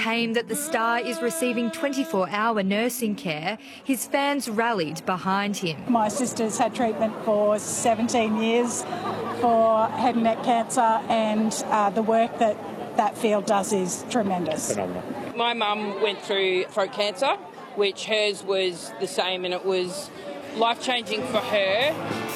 came that the star is receiving 24-hour nursing care, his fans rallied behind him. My sister's had treatment for 17 years for head and neck cancer, and the work that field does is tremendous. Phenomenal. My mum went through throat cancer, which hers was the same, and it was life-changing for her.